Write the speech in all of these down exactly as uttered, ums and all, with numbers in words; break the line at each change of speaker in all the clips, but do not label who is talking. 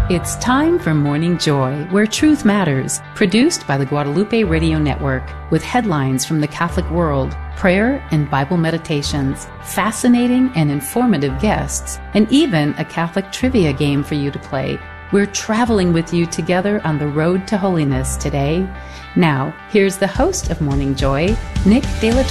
It's time for Morning Joy, where truth matters, produced by the Guadalupe Radio Network, with headlines from the Catholic world, prayer and Bible meditations, fascinating and informative guests, and even a Catholic trivia game for you to play. We're traveling with you together on the road to holiness today. Now, here's the host of Morning Joy, Nick De La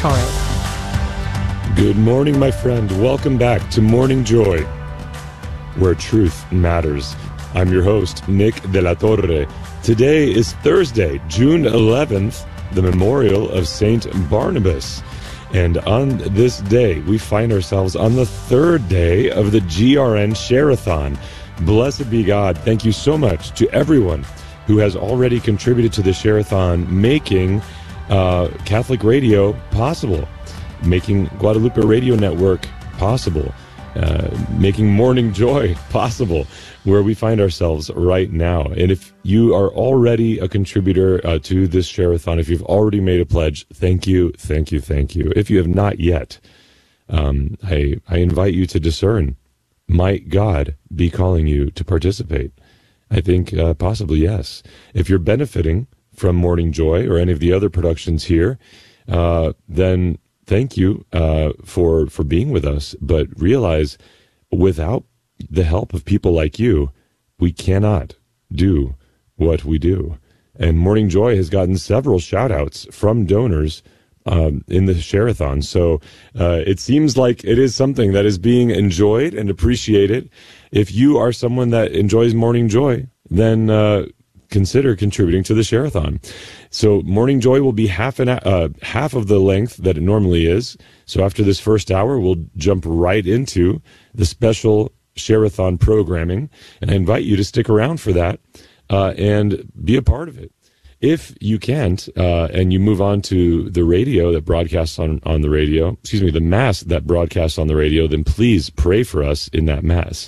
Torre.
Good morning, my friend. Welcome back to Morning Joy, where truth matters. I'm your host, Nick De La Torre. Today is Thursday, June eleventh, the memorial of Saint Barnabas. And on this day, we find ourselves on the third day of the G R N Share-a-thon. Blessed be God. Thank you so much to everyone who has already contributed to the Share-a-thon, making uh, Catholic radio possible, making Guadalupe Radio Network possible, uh, making Morning Joy possible, where we find ourselves right now. And if you are already a contributor uh, to this Share-a-thon, if you've already made a pledge, thank you, thank you, thank you. If you have not yet, um, I, I invite you to discern. Might God be calling you to participate? I think uh, possibly yes. If you're benefiting from Morning Joy or any of the other productions here, uh, then thank you uh, for, for being with us. But realize, without the help of people like you, we cannot do what we do. And Morning Joy has gotten several shout-outs from donors um, in the Share-a-thon. So uh, it seems like it is something that is being enjoyed and appreciated. If you are someone that enjoys Morning Joy, then uh, consider contributing to the Share-a-thon. So Morning Joy will be half an uh, half of the length that it normally is. So after this first hour, we'll jump right into the special Share-a-thon programming, and I invite you to stick around for that uh, and be a part of it. If you can't, uh, and you move on to the radio that broadcasts on, on the radio, excuse me, the Mass that broadcasts on the radio, then please pray for us in that Mass.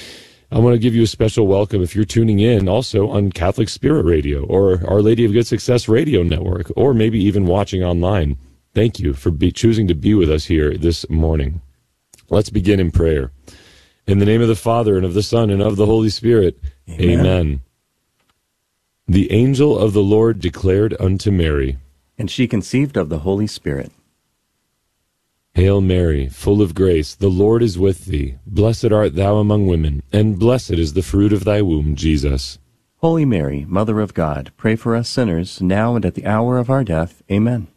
I want to give you a special welcome if you're tuning in also on Catholic Spirit Radio or Our Lady of Good Success Radio Network, or maybe even watching online. Thank you for be, choosing to be with us here this morning. Let's begin in prayer. In the name of the Father, and of the Son, and of the Holy Spirit, Amen. Amen. The angel of the Lord declared unto Mary,
and she conceived of the Holy Spirit.
Hail Mary, full of grace, the Lord is with thee. Blessed art thou among women, and blessed is the fruit of thy womb, Jesus.
Holy Mary, Mother of God, pray for us sinners, now and at the hour of our death. Amen.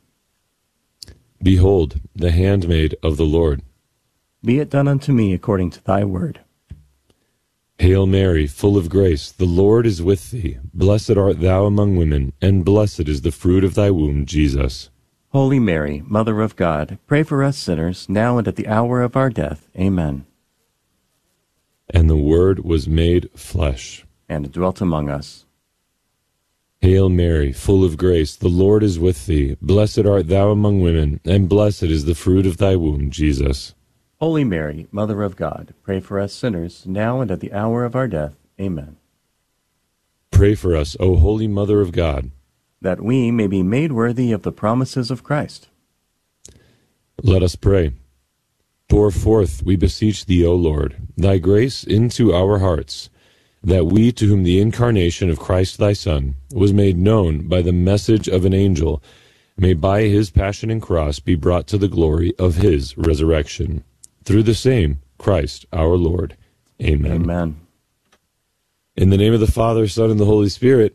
Behold, the handmaid of the Lord.
Be it done unto me according to thy word.
Hail Mary, full of grace, the Lord is with thee. Blessed art thou among women, and blessed is the fruit of thy womb, Jesus.
Holy Mary, Mother of God, pray for us sinners, now and at the hour of our death. Amen.
And the Word was made flesh,
and dwelt among us.
Hail Mary, full of grace, the Lord is with thee. Blessed art thou among women, and blessed is the fruit of thy womb, Jesus.
Holy Mary, Mother of God, pray for us sinners, now and at the hour of our death. Amen.
Pray for us, O Holy Mother of God,
that we may be made worthy of the promises of Christ.
Let us pray. Pour forth, we beseech thee, O Lord, thy grace into our hearts, that we, to whom the incarnation of Christ thy Son was made known by the message of an angel, may by his passion and cross be brought to the glory of his resurrection. Through the same Christ our Lord. Amen.
Amen.
In the name of the Father, Son, and the Holy Spirit,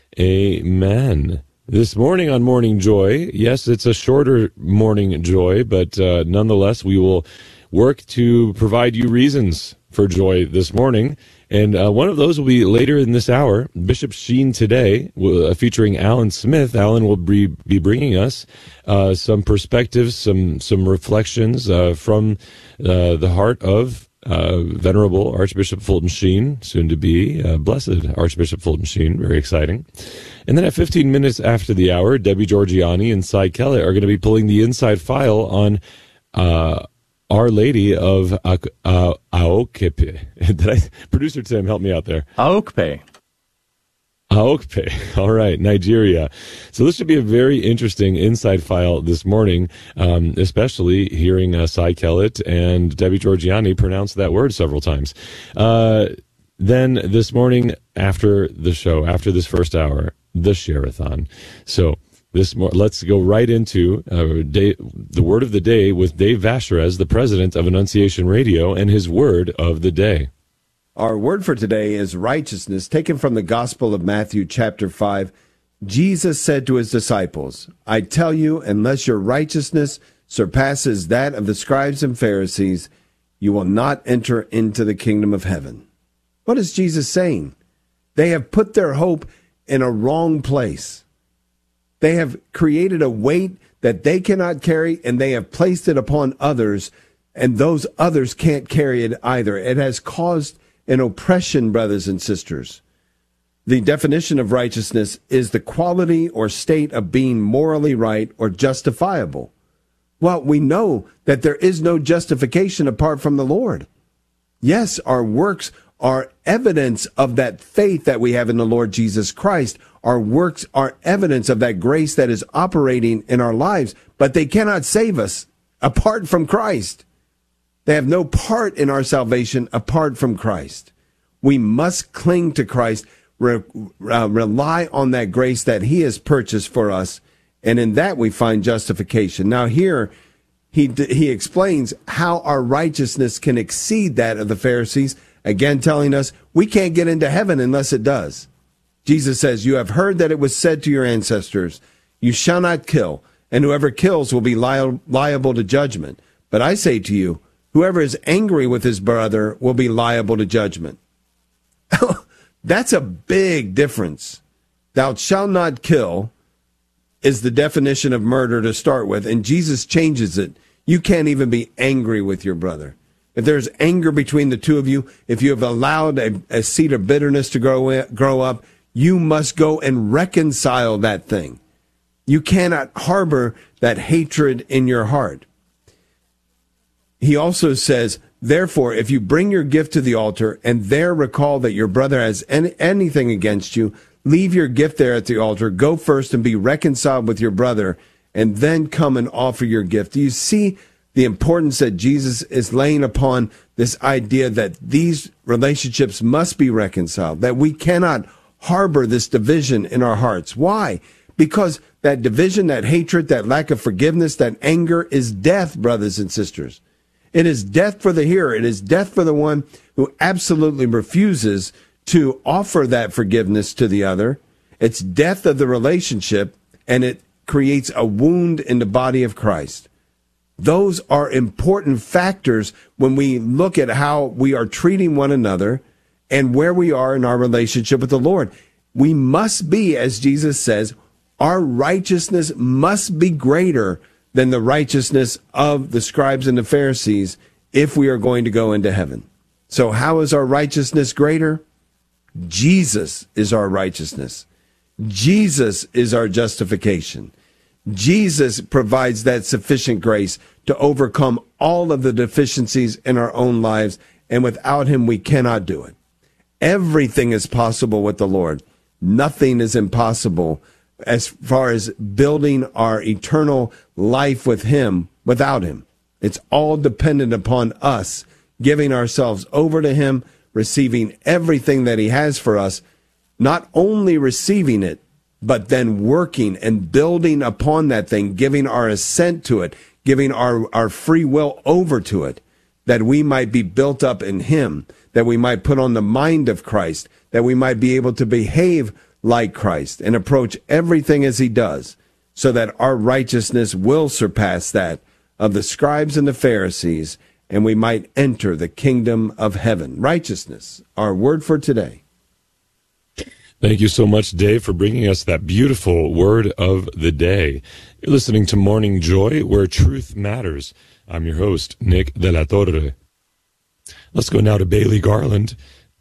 amen. This morning on Morning Joy, yes, it's a shorter Morning Joy, but uh, nonetheless, we will work to provide you reasons for joy this morning. And uh, one of those will be later in this hour. Bishop Sheen today, uh, featuring Alan Smith. Alan will be, be bringing us uh, some perspectives, some some reflections uh, from uh, the heart of uh, Venerable Archbishop Fulton Sheen, soon to be uh, Blessed Archbishop Fulton Sheen. Very exciting. And then at fifteen minutes after the hour, Debbie Georgiani and Cy Kellett are going to be pulling the inside file on Uh, Our Lady of uh, uh, Aokpe. Did I, producer Tim, help me out there.
Aokpe.
Aokpe. All right, Nigeria. So this should be a very interesting inside file this morning, um, especially hearing uh, Cy Kellett and Debbie Georgiani pronounce that word several times. Uh, Then this morning after the show, after this first hour, the Share-a-thon. So this more, let's go right into uh, day, the word of the day with Dave Vacherez, the president of Annunciation Radio, and his word of the day.
Our word for today is righteousness, taken from the Gospel of Matthew, chapter five. Jesus said to his disciples, I tell you, unless your righteousness surpasses that of the scribes and Pharisees, you will not enter into the kingdom of heaven. What is Jesus saying? They have put their hope in a wrong place. They have created a weight that they cannot carry, and they have placed it upon others, and those others can't carry it either. It has caused an oppression, brothers and sisters. The definition of righteousness is the quality or state of being morally right or justifiable. Well, we know that there is no justification apart from the Lord. Yes, our works are evidence of that faith that we have in the Lord Jesus Christ. Our works are evidence of that grace that is operating in our lives, but they cannot save us apart from Christ. They have no part in our salvation apart from Christ. We must cling to Christ, re- uh, rely on that grace that he has purchased for us, and in that we find justification. Now here, he he explains how our righteousness can exceed that of the Pharisees, again telling us we can't get into heaven unless it does. Jesus says, you have heard that it was said to your ancestors, you shall not kill, and whoever kills will be li- liable to judgment. But I say to you, whoever is angry with his brother will be liable to judgment. That's a big difference. Thou shalt not kill is the definition of murder to start with, and Jesus changes it. You can't even be angry with your brother. If there's anger between the two of you, if you have allowed a, a seed of bitterness to grow, in, grow up, you must go and reconcile that thing. You cannot harbor that hatred in your heart. He also says, therefore, if you bring your gift to the altar and there recall that your brother has any, anything against you, leave your gift there at the altar, go first and be reconciled with your brother, and then come and offer your gift. Do you see the importance that Jesus is laying upon this idea that these relationships must be reconciled, that we cannot harbor this division in our hearts? Why? Because that division, that hatred, that lack of forgiveness, that anger is death, brothers and sisters. It is death for the hearer. It is death for the one who absolutely refuses to offer that forgiveness to the other. It's death of the relationship, and it creates a wound in the body of Christ. Those are important factors when we look at how we are treating one another and where we are in our relationship with the Lord. We must be, as Jesus says, our righteousness must be greater than the righteousness of the scribes and the Pharisees if we are going to go into heaven. So how is our righteousness greater? Jesus is our righteousness. Jesus is our justification. Jesus provides that sufficient grace to overcome all of the deficiencies in our own lives, and without him we cannot do it. Everything is possible with the Lord. Nothing is impossible as far as building our eternal life with him without him. It's all dependent upon us giving ourselves over to him, receiving everything that he has for us, not only receiving it, but then working and building upon that thing, giving our assent to it, giving our, our free will over to it, that we might be built up in him, that we might put on the mind of Christ, that we might be able to behave like Christ and approach everything as he does, so that our righteousness will surpass that of the scribes and the Pharisees, and we might enter the kingdom of heaven. Righteousness, our word for today.
Thank you so much, Dave, for bringing us that beautiful word of the day. You're listening to Morning Joy, where truth matters. I'm your host, Nick De La Torre. Let's go now to Bailey Garland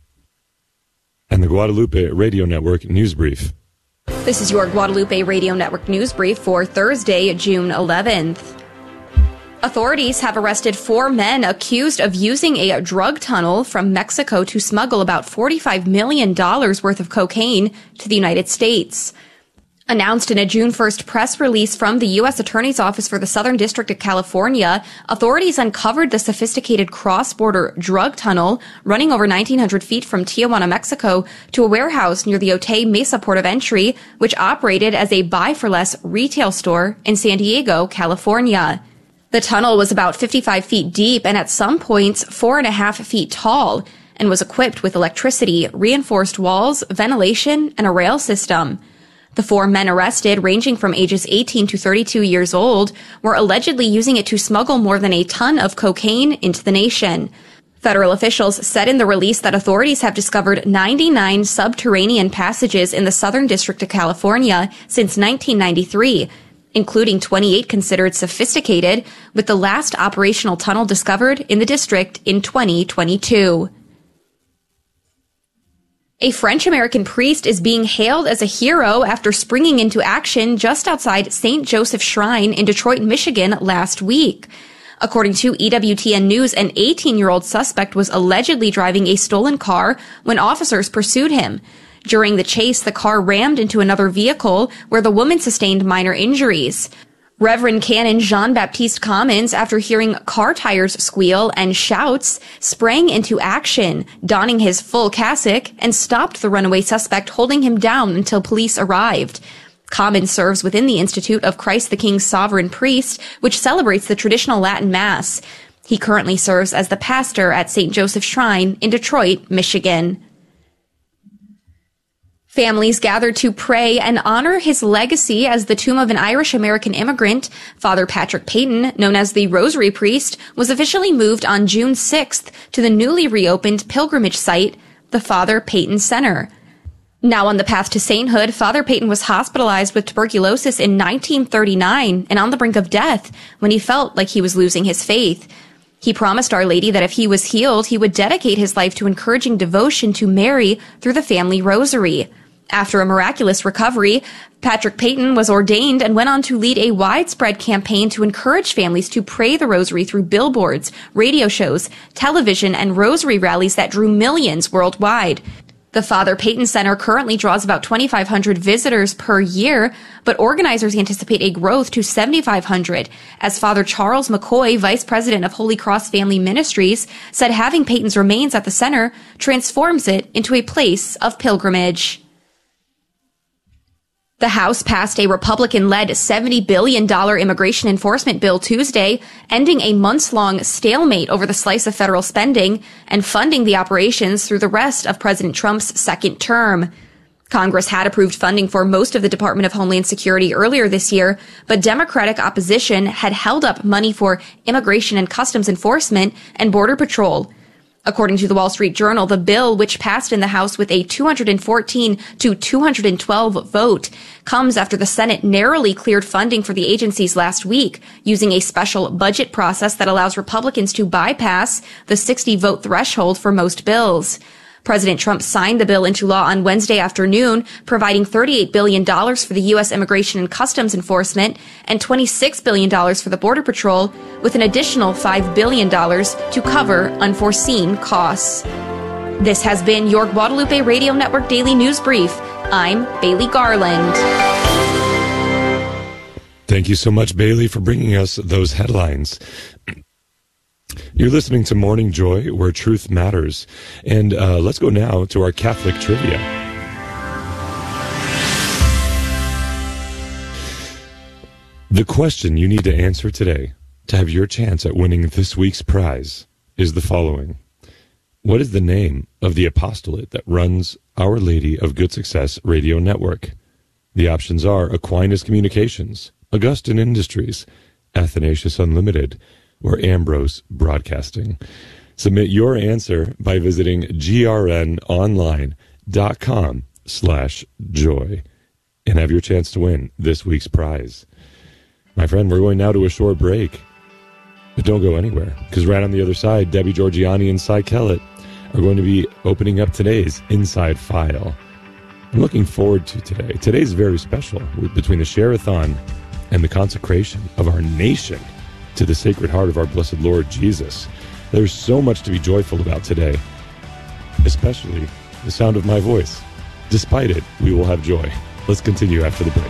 and the Guadalupe Radio Network News Brief.
This is your Guadalupe Radio Network News Brief for Thursday, June eleventh. Authorities have arrested four men accused of using a drug tunnel from Mexico to smuggle about forty-five million dollars worth of cocaine to the United States. Announced in a June first press release from the U S Attorney's Office for the Southern District of California, authorities uncovered the sophisticated cross-border drug tunnel running over nineteen hundred feet from Tijuana, Mexico, to a warehouse near the Otay Mesa port of entry, which operated as a buy-for-less retail store in San Diego, California. The tunnel was about fifty-five feet deep and at some points four and a half feet tall, and was equipped with electricity, reinforced walls, ventilation, and a rail system. The four men arrested, ranging from ages eighteen to thirty-two years old, were allegedly using it to smuggle more than a ton of cocaine into the nation. Federal officials said in the release that authorities have discovered ninety-nine subterranean passages in the Southern District of California since nineteen ninety-three, including twenty-eight considered sophisticated, with the last operational tunnel discovered in the district in twenty twenty-two. A French-American priest is being hailed as a hero after springing into action just outside Saint Joseph Shrine in Detroit, Michigan last week. According to E W T N News, an eighteen-year-old suspect was allegedly driving a stolen car when officers pursued him. During the chase, the car rammed into another vehicle where the woman sustained minor injuries. Reverend Canon Jean-Baptiste Commons, after hearing car tires squeal and shouts, sprang into action, donning his full cassock, and stopped the runaway suspect, holding him down until police arrived. Commons serves within the Institute of Christ the King's Sovereign Priest, which celebrates the traditional Latin Mass. He currently serves as the pastor at Saint Joseph Shrine in Detroit, Michigan. Families gathered to pray and honor his legacy as the tomb of an Irish-American immigrant. Father Patrick Peyton, known as the Rosary Priest, was officially moved on June sixth to the newly reopened pilgrimage site, the Father Peyton Center. Now on the path to sainthood, Father Peyton was hospitalized with tuberculosis in nineteen thirty-nine and on the brink of death when he felt like he was losing his faith. He promised Our Lady that if he was healed, he would dedicate his life to encouraging devotion to Mary through the family rosary. After a miraculous recovery, Patrick Peyton was ordained and went on to lead a widespread campaign to encourage families to pray the rosary through billboards, radio shows, television, and rosary rallies that drew millions worldwide. The Father Peyton Center currently draws about twenty-five hundred visitors per year, but organizers anticipate a growth to seventy-five hundred, as Father Charles McCoy, Vice President of Holy Cross Family Ministries, said having Peyton's remains at the center transforms it into a place of pilgrimage. The House passed a Republican-led seventy billion dollars immigration enforcement bill Tuesday, ending a months-long stalemate over the slice of federal spending and funding the operations through the rest of President Trump's second term. Congress had approved funding for most of the Department of Homeland Security earlier this year, but Democratic opposition had held up money for Immigration and Customs Enforcement and Border Patrol. According to the Wall Street Journal, the bill, which passed in the House with a two hundred fourteen to two hundred twelve vote, comes after the Senate narrowly cleared funding for the agencies last week, using a special budget process that allows Republicans to bypass the sixty vote threshold for most bills. President Trump signed the bill into law on Wednesday afternoon, providing thirty-eight billion dollars for the U S Immigration and Customs Enforcement and twenty-six billion dollars for the Border Patrol, with an additional five billion dollars to cover unforeseen costs. This has been your Guadalupe Radio Network Daily News Brief. I'm Bailey Garland.
Thank you so much, Bailey, for bringing us those headlines. You're listening to Morning Joy, where truth matters. And uh, let's go now to our Catholic trivia. The question you need to answer today to have your chance at winning this week's prize is the following. What is the name of the apostolate that runs Our Lady of Good Success Radio Network? The options are Aquinas Communications, Augustine Industries, Athanasius Unlimited, or Ambrose Broadcasting. Submit your answer by visiting grnonline.com slash joy and have your chance to win this week's prize. My friend, we're going now to a short break. But don't go anywhere, because right on the other side, Debbie Georgiani and Cy Kellett are going to be opening up today's Inside File. I'm looking forward to today. Today's very special, between the Share-a-thon and the consecration of our nation to the Sacred Heart of our blessed Lord Jesus. There's so much to be joyful about today, especially the sound of my voice. Despite it, we will have joy. Let's continue after the break.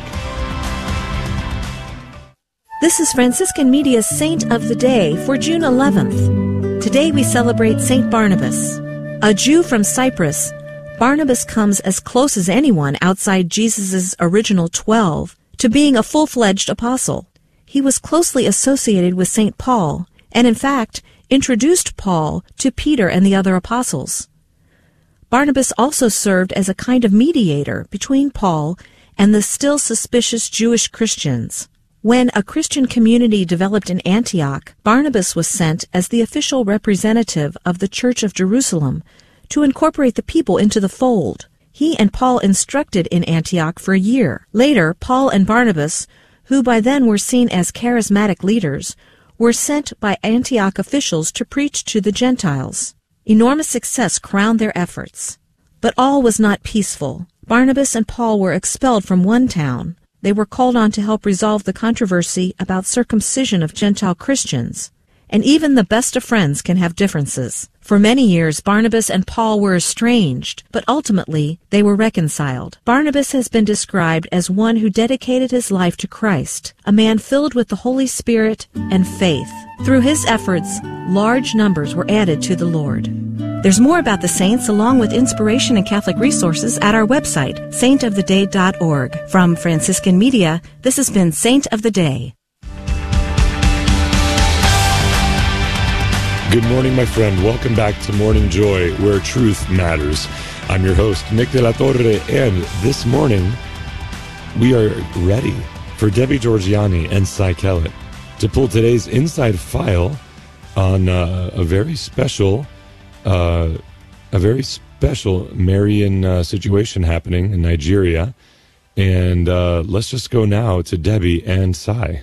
This is Franciscan Media's Saint of the Day for June eleventh. Today we celebrate Saint Barnabas. A Jew from Cyprus, Barnabas comes as close as anyone outside Jesus' original twelve to being a full-fledged apostle. He was closely associated with Saint Paul, and in fact, introduced Paul to Peter and the other apostles. Barnabas also served as a kind of mediator between Paul and the still suspicious Jewish Christians. When a Christian community developed in Antioch, Barnabas was sent as the official representative of the Church of Jerusalem to incorporate the people into the fold. He and Paul instructed in Antioch for a year. Later, Paul and Barnabas, who by then were seen as charismatic leaders, were sent by Antioch officials to preach to the Gentiles. Enormous success crowned their efforts. But all was not peaceful. Barnabas and Paul were expelled from one town. They were called on to help resolve the controversy about circumcision of Gentile Christians. And even the best of friends can have differences. For many years, Barnabas and Paul were estranged, but ultimately they were reconciled. Barnabas has been described as one who dedicated his life to Christ, a man filled with the Holy Spirit and faith. Through his efforts, large numbers were added to the Lord. There's more about the saints along with inspiration and Catholic resources at our website, saint of the day dot org. From Franciscan Media, this has been Saint of the Day.
Good morning, my friend. Welcome back to Morning Joy, where truth matters. I'm your host, Nick De La Torre, and this morning we are ready for Debbie Georgianni and Cy Kellett to pull today's inside file on uh, a very special, uh, a very special Marian uh, situation happening in Nigeria. And uh, let's just go now to Debbie and Cy.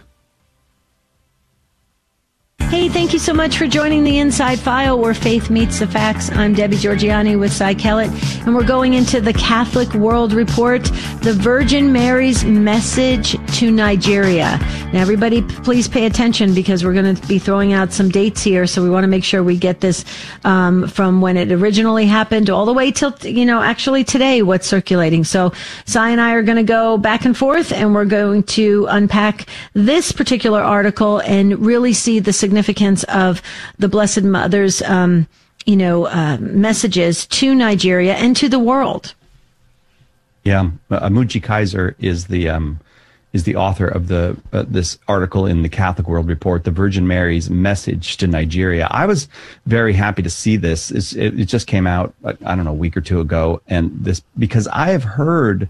Hey, thank you so much for joining the Inside File, where faith meets the facts. I'm Debbie Georgianni with Cy Kellett, and we're going into the Catholic World Report, the Virgin Mary's message to Nigeria. Now, everybody, please pay attention because we're going to be throwing out some dates here, so we want to make sure we get this um, from when it originally happened all the way till, you know, actually today, what's circulating. So Cy and I are going to go back and forth, and we're going to unpack this particular article and really see the significance significance of the Blessed Mother's, um, you know, uh, messages to Nigeria and to the world.
Yeah, uh, Muji Kaiser is the um, is the author of the uh, this article in the Catholic World Report, the Virgin Mary's message to Nigeria. I was very happy to see this. It's, it, it just came out, I don't know, a week or two ago, and this because I have heard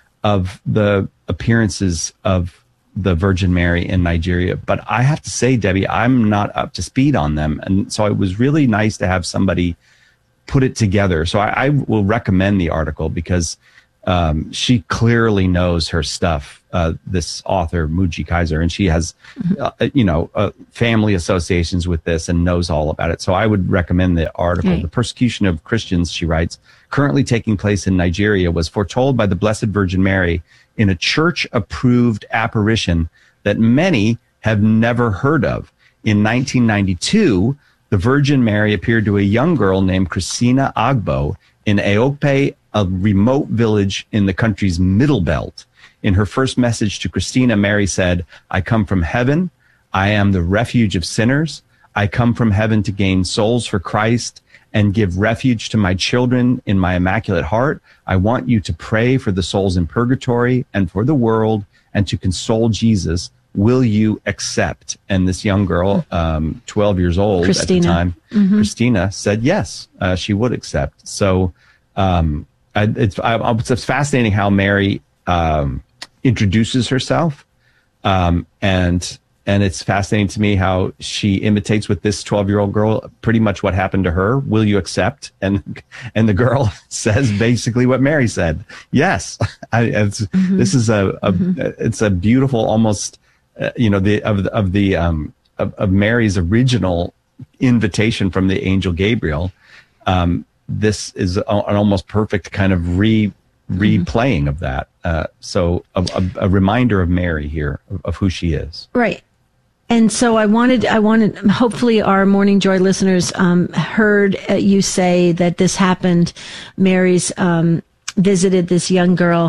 of the appearances of the Virgin Mary in Nigeria. But I have to say, Debbie, I'm not up to speed on them. And so it was really nice to have somebody put it together. So I, I will recommend the article because um, she clearly knows her stuff, uh, this author, Muji Kaiser, and she has, mm-hmm. uh, you know, uh, family associations with this and knows all about it. So I would recommend the article. Okay. The persecution of Christians, she writes, currently taking place in Nigeria was foretold by the Blessed Virgin Mary in a church-approved apparition that many have never heard of. In nineteen ninety-two, the Virgin Mary appeared to a young girl named Christina Agbo in Eope, a remote village in the country's middle belt. In her first message to Christina, Mary said, "I come from heaven. I am the refuge of sinners. I come from heaven to gain souls for Christ and give refuge to my children in my Immaculate Heart. I want you to pray for the souls in purgatory and for the world and to console Jesus. Will you accept?" And this young girl, um, twelve years old Christina. At the time, mm-hmm. Christina said yes, uh, she would accept. So um, I, it's, I, it's fascinating how Mary um, introduces herself. Um, and And it's fascinating to me how she imitates with this twelve-year-old girl pretty much what happened to her. Will you accept? And and the girl says basically what Mary said. Yes. I, it's, mm-hmm. This is a, a mm-hmm. it's a beautiful, almost uh, you know the of the, of the um of, of Mary's original invitation from the angel Gabriel. Um, this is a, an almost perfect kind of re replaying mm-hmm. of that. Uh, so a, a, a reminder of Mary here of, of who she is.
Right. And so I wanted, I wanted, hopefully our Morning Joy listeners um, heard uh, you say that this happened. Mary's um, visited this young girl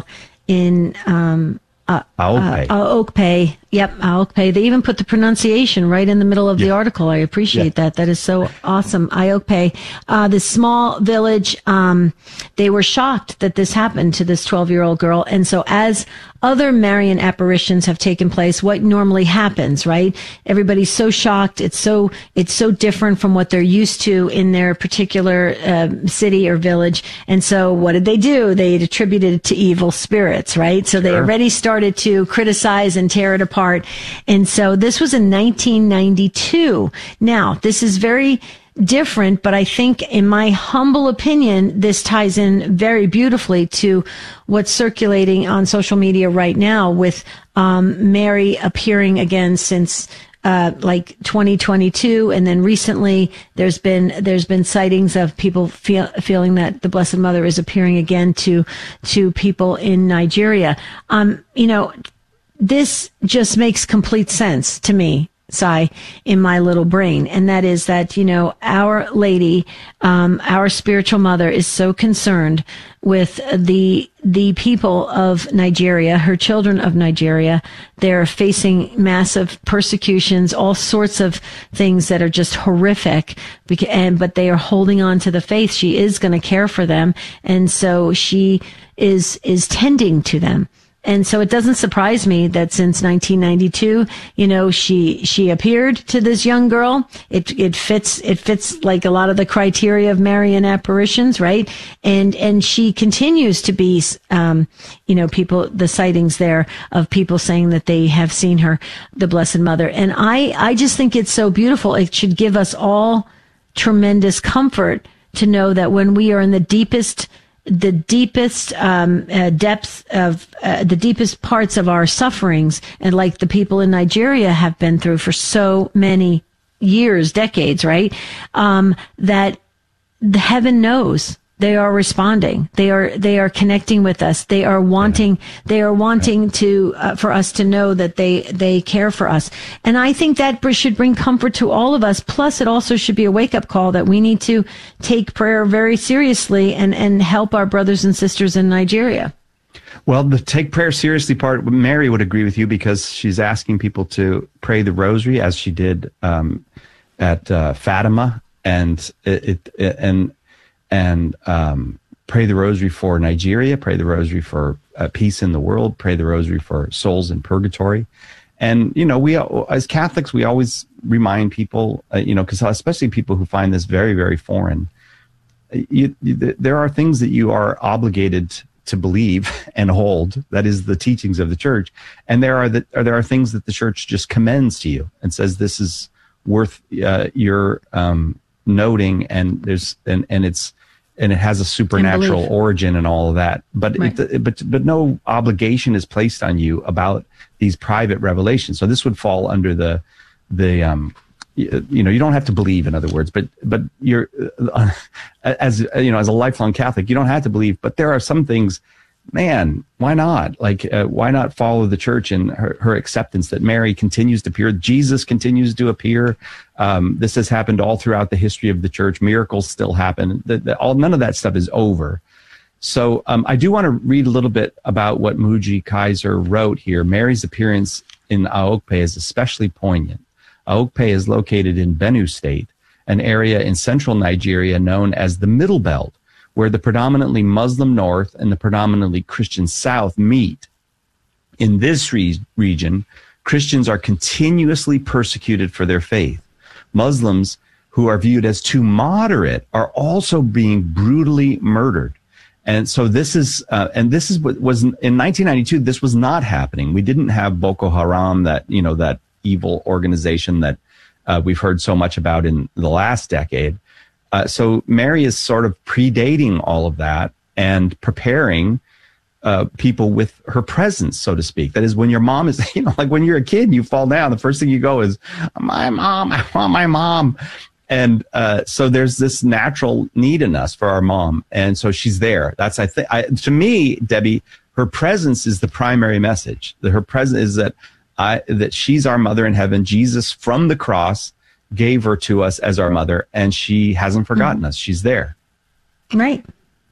in um, uh,
Aokpe.
Uh, Aokpe. Yep, Aokpe. They even put the pronunciation right in the middle of yeah. the article. I appreciate yeah. that. That is so awesome. Aokpe, uh, this small village, um, they were shocked that this happened to this twelve-year-old girl. And so as other Marian apparitions have taken place, what normally happens, right? Everybody's so shocked. It's so, it's so different from what they're used to in their particular uh, city or village. And so what did they do? They attributed it to evil spirits, right? So sure. they already started to criticize and tear it apart. And so this was in nineteen ninety-two. Now, this is very different, but I think in my humble opinion, this ties in very beautifully to what's circulating on social media right now with um, Mary appearing again since uh, like twenty twenty-two. And then recently there's been, there's been sightings of people feel, feeling that the Blessed Mother is appearing again to, to people in Nigeria. Um, you know, this just makes complete sense to me, Sai, in my little brain. And that is that, you know, Our Lady, um, our spiritual mother is so concerned with the, the people of Nigeria, her children of Nigeria. They're facing massive persecutions, all sorts of things that are just horrific. And, but they are holding on to the faith. She is going to care for them. And so she is, is tending to them. And so it doesn't surprise me that since nineteen ninety-two, you know, she, she appeared to this young girl. It, it fits, it fits like a lot of the criteria of Marian apparitions, right? And, and she continues to be, um, you know, people, the sightings there of people saying that they have seen her, the Blessed Mother. And I, I just think it's so beautiful. It should give us all tremendous comfort to know that when we are in the deepest the deepest um, uh, depths of uh, the deepest parts of our sufferings, and like the people in Nigeria have been through for so many years, decades, right? Um, that the heaven knows they are responding. They are they are connecting with us. They are wanting yeah. they are wanting yeah. to uh, for us to know that they they care for us. And I think that should bring comfort to all of us. Plus, it also should be a wake up call that we need to take prayer very seriously and and help our brothers and sisters in Nigeria.
Well, the take prayer seriously part, Mary would agree with you because she's asking people to pray the rosary as she did um, at uh, Fatima, and it, it and. and um, pray the rosary for Nigeria, pray the rosary for uh, peace in the world, pray the rosary for souls in purgatory. And, you know, we, as Catholics, we always remind people, uh, you know, because especially people who find this very, very foreign, you, you, there are things that you are obligated to believe and hold. That is the teachings of the church. And there are, the, there are things that the church just commends to you and says this is worth uh, your um, noting, and there's and, and it's and it has a supernatural origin and all of that, but right. it, but but no obligation is placed on you about these private revelations. So this would fall under the the um you, you know you don't have to believe, in other words, but but you're uh, as you know as a lifelong Catholic, you don't have to believe, but there are some things. Man, why not? Like, uh, why not follow the church in her, her acceptance that Mary continues to appear, Jesus continues to appear. Um, this has happened all throughout the history of the church. Miracles still happen. The, the, all none of that stuff is over. So um, I do want to read a little bit about what Muji Kaiser wrote here. Mary's appearance in Aokpe is especially poignant. Aokpe is located in Benue State, an area in central Nigeria known as the Middle Belt, where the predominantly Muslim North and the predominantly Christian South meet. In this re- region, Christians are continuously persecuted for their faith. Muslims who are viewed as too moderate are also being brutally murdered. And so this is, uh, and this is what was in nineteen ninety-two, this was not happening. We didn't have Boko Haram, that, you know, that evil organization that uh, we've heard so much about in the last decade. Uh, so Mary is sort of predating all of that and preparing uh, people with her presence, so to speak. That is, when your mom is, you know, like when you're a kid, you fall down, the first thing you go is, my mom, I want my mom. And uh, so there's this natural need in us for our mom. And so she's there. That's, I think, I, to me, Debbie, her presence is the primary message. That her presence is that I, that she's our mother in heaven. Jesus from the cross gave her to us as our mother, and she hasn't forgotten mm-hmm. us. She's there.
Right.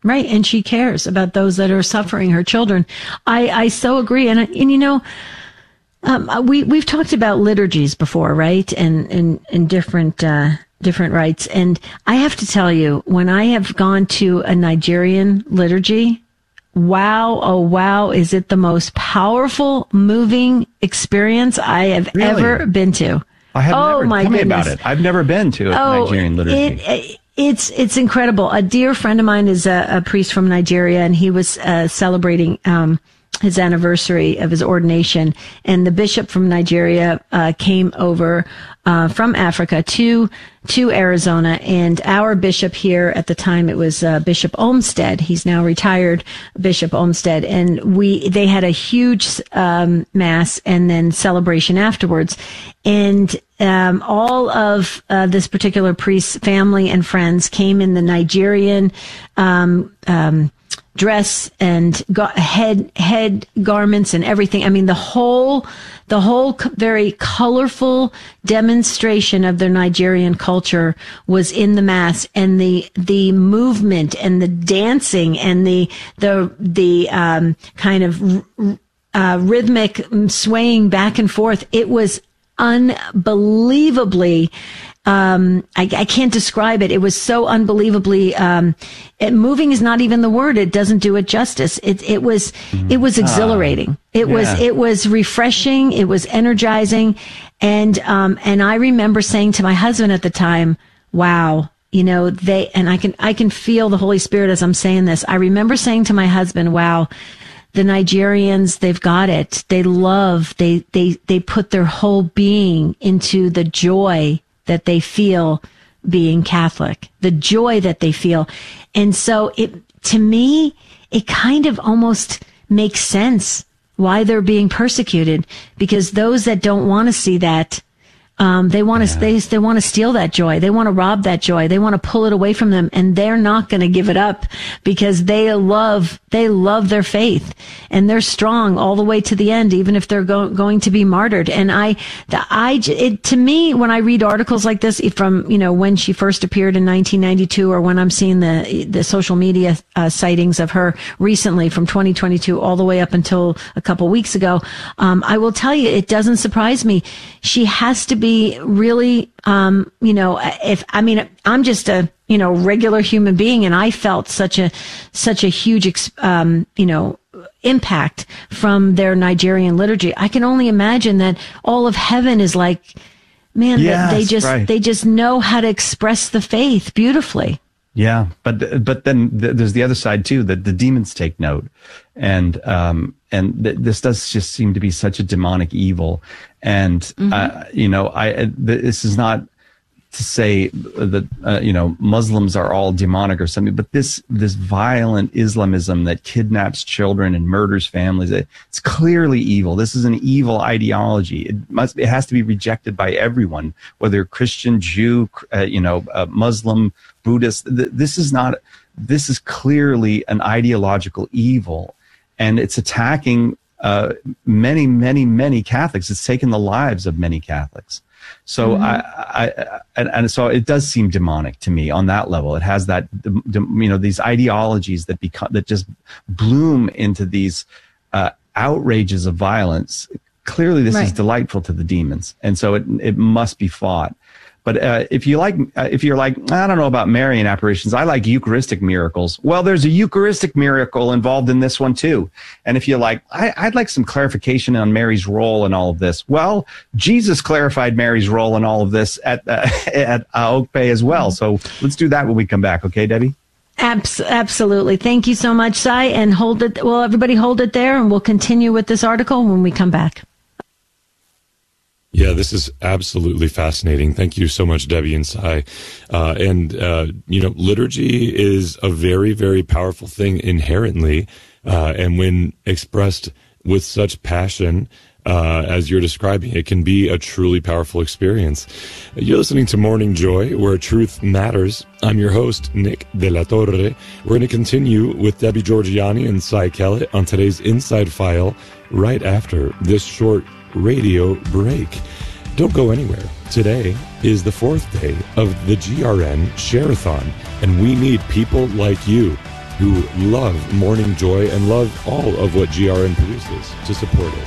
Right. And she cares about those that are suffering, her children. I, I so agree. And, and you know, um, we, we've talked about liturgies before, right? And, and, and different, uh, different rites. And I have to tell you, when I have gone to a Nigerian liturgy, wow, oh wow, is it the most powerful, moving experience I have really? ever been to.
I have
oh,
never,
my
tell
goodness.
me about it. I've never been to a
oh,
Nigerian liturgy.
It, it, It's it's incredible. A dear friend of mine is a, a priest from Nigeria, and he was uh, celebrating um, his anniversary of his ordination. And the bishop from Nigeria uh, came over uh, from Africa to to Arizona. And our bishop here at the time, it was uh, Bishop Olmsted. He's now retired, Bishop Olmsted. And we they had a huge um, mass and then celebration afterwards. And um, all of uh, this particular priest's family and friends came in the Nigerian um, um, dress and ga- head head garments and everything. I mean, the whole the whole c- very colorful demonstration of their Nigerian culture was in the mass, and the the movement and the dancing and the the the um, kind of uh, rhythmic swaying back and forth. It was unbelievably um I, I can't describe it. It was so unbelievably um it, moving is not even the word. It doesn't do it justice. It it was mm-hmm. it was exhilarating. Uh, it yeah. was it was refreshing. It was energizing. And um and I remember saying to my husband at the time, wow, you know, they and I can I can feel the Holy Spirit as I'm saying this. I remember saying to my husband, wow, the Nigerians, they've got it. They love, they, they, they put their whole being into the joy that they feel being Catholic, the joy that they feel. And so it, to me, it kind of almost makes sense why they're being persecuted, because those that don't want to see that, Um, they want to, yeah. they, they want to steal that joy. They want to rob that joy. They want to pull it away from them, and they're not going to give it up because they love, they love their faith, and they're strong all the way to the end, even if they're go, going to be martyred. And I, the, I, it, to me, when I read articles like this from, you know, when she first appeared in nineteen ninety-two, or when I'm seeing the, the social media uh, sightings of her recently from twenty twenty-two all the way up until a couple weeks ago, um, I will tell you, it doesn't surprise me. She has to be be really, um, you know, if, I mean, I'm just a, you know, regular human being, and I felt such a, such a huge, um, you know, impact from their Nigerian liturgy. I can only imagine that all of heaven is like, man, yes, they just, right. they just know how to express the faith beautifully.
Yeah, but but then th- there's the other side too, that the demons take note, and um and th- this does just seem to be such a demonic evil, and mm-hmm. uh, you know I this is not to say that uh, you know Muslims are all demonic or something, but this this violent Islamism that kidnaps children and murders families, it's clearly evil. This is an evil ideology. It must it has to be rejected by everyone, whether Christian, Jew, uh, you know, uh, Muslim, Buddhist. This is not, this is clearly an ideological evil, and it's attacking uh, many, many, many Catholics. It's taken the lives of many Catholics. So mm-hmm. I, I, and, and so it does seem demonic to me on that level. It has that, you know, these ideologies that become, that just bloom into these uh, outrages of violence. Clearly, this right. is delightful to the demons, and so it it must be fought. But uh, if you like, uh, if you're like, I don't know about Marian apparitions, I like Eucharistic miracles. Well, there's a Eucharistic miracle involved in this one too. And if you're like, I, I'd like some clarification on Mary's role in all of this. Well, Jesus clarified Mary's role in all of this at uh, at uh, Oak Bay as well. So let's do that when we come back, okay, Debbie?
Abs- absolutely. Thank you so much, Cy. And hold it. Well, everybody, hold it there, and we'll continue with this article when we come back.
Yeah, this is absolutely fascinating. Thank you so much, Debbie and Cy. Uh, and, uh, you know, liturgy is a very, very powerful thing inherently. Uh, and when expressed with such passion, uh, as you're describing, it can be a truly powerful experience. You're listening to Morning Joy, where truth matters. I'm your host, Nick De La Torre. We're going to continue with Debbie Georgianni and Cy Kellett on today's Inside File right after this short radio break. Don't go anywhere. Today is the fourth day of the G R N Share-a-thon, and we need people like you who love Morning Joy and love all of what G R N produces to support it.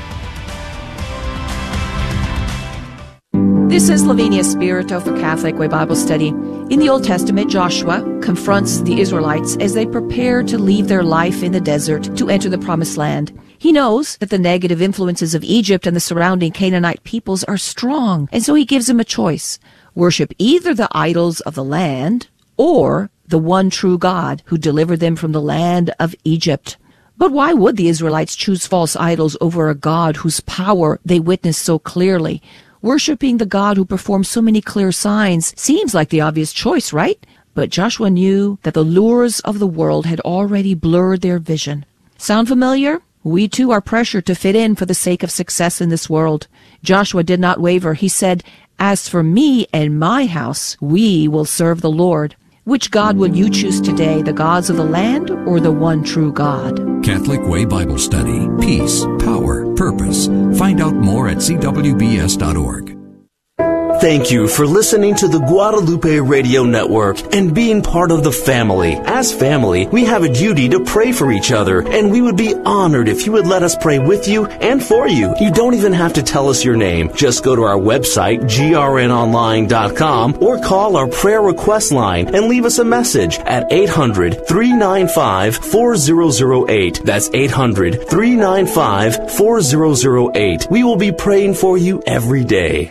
This is Lavinia Spirito for Catholic Way Bible Study. In the Old Testament, Joshua confronts the Israelites as they prepare to leave their life in the desert to enter the Promised Land. He knows that the negative influences of Egypt and the surrounding Canaanite peoples are strong, and so he gives them a choice. Worship either the idols of the land or the one true God who delivered them from the land of Egypt. But why would the Israelites choose false idols over a God whose power they witnessed so clearly? Worshipping the God who performs so many clear signs seems like the obvious choice, right? But Joshua knew that the lures of the world had already blurred their vision. Sound familiar? We too are pressured to fit in for the sake of success in this world. Joshua did not waver. He said, "As for me and my house, we will serve the Lord." Which God will you choose today, the gods of the land or the one true God?
Catholic Way Bible Study. Peace, power, purpose. Find out more at c w b s dot org.
Thank you for listening to the Guadalupe Radio Network and being part of the family. As family, we have a duty to pray for each other, and we would be honored if you would let us pray with you and for you. You don't even have to tell us your name. Just go to our website, g r n online dot com, or call our prayer request line and leave us a message at eight hundred, three nine five, four zero zero eight. That's eight hundred, three nine five, four zero zero eight. We will be praying for you every day.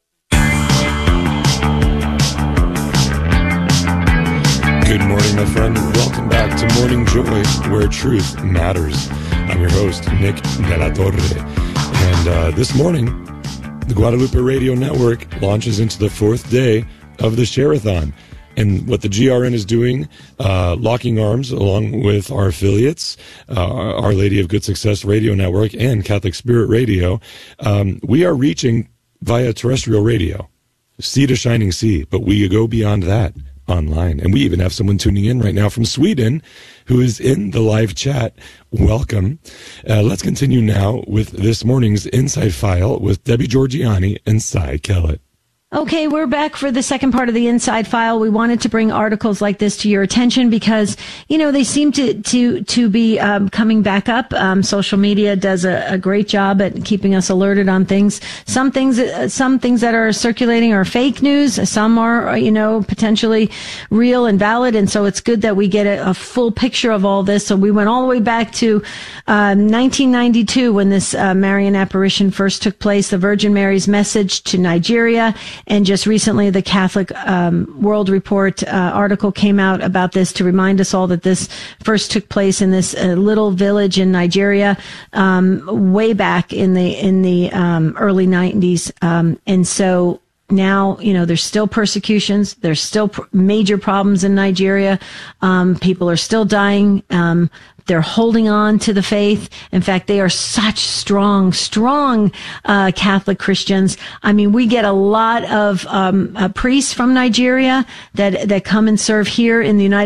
Good morning, my friend. Welcome back to Morning Joy, where truth matters. I'm your host, Nick De La Torre. And uh, this morning, the Guadalupe Radio Network launches into the fourth day of the Share-a-thon. And what the G R N is doing, uh, locking arms along with our affiliates, uh, Our Lady of Good Success Radio Network and Catholic Spirit Radio, um, we are reaching via terrestrial radio, sea to shining sea, but we go beyond that online. And we even have someone tuning in right now from Sweden who is in the live chat. Welcome. Uh, let's continue now with this morning's Inside File with Debbie Georgiani and Cy Kellett.
Okay, we're back for the second part of the Inside File. We wanted to bring articles like this to your attention because, you know, they seem to to to be um, coming back up. Um, social media does a, a great job at keeping us alerted on things. Some things, uh, some things that are circulating are fake news. Some are, you know, potentially real and valid. And so it's good that we get a, a full picture of all this. So we went all the way back to uh, nineteen ninety-two when this uh, Marian apparition first took place. The Virgin Mary's message to Nigeria. And just recently, the Catholic um, World Report uh, article came out about this to remind us all that this first took place in this uh, little village in Nigeria, um, way back in the in the um, early nineties. Um, and so now, you know, there's still persecutions. There's still pr- major problems in Nigeria. Um, people are still dying. Um, They're holding on to the faith. In fact, they are such strong, strong uh, Catholic Christians. I mean, we get a lot of um, uh, priests from Nigeria that that come and serve here in the United